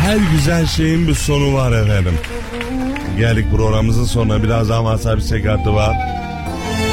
Her güzel şeyin bir sonu var efendim. Geldik programımızın sonuna. Biraz daha wasabi sekatı var.